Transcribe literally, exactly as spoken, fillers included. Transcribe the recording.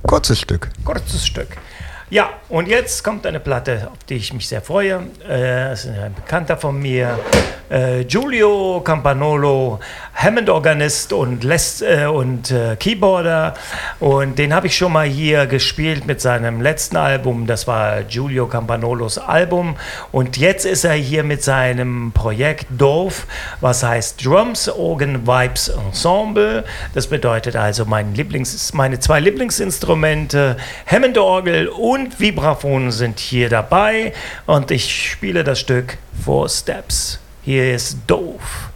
Kurzes Stück. Kurzes Stück. Ja, und jetzt kommt eine Platte, auf die ich mich sehr freue. Äh, das ist ein Bekannter von mir, äh, Giulio Campanolo, Hammond-Organist und, Les äh, und äh, Keyboarder. Und den habe ich schon mal hier gespielt mit seinem letzten Album. Das war Giulio Campanolos Album. Und jetzt ist er hier mit seinem Projekt Dorf, was heißt Drums, Organ, Vibes Ensemble. Das bedeutet also mein Lieblings, meine zwei Lieblingsinstrumente, Hammond-Orgel und Und Vibraphone sind hier dabei und ich spiele das Stück Four Steps. Hier ist Doof.